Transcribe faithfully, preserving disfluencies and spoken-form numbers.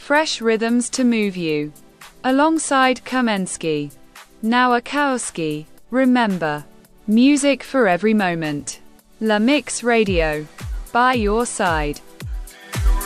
Fresh rhythms to move you. Alongside Kamensky. Nowakowski. Remember. Music for every moment. La Mix Radio. By your side.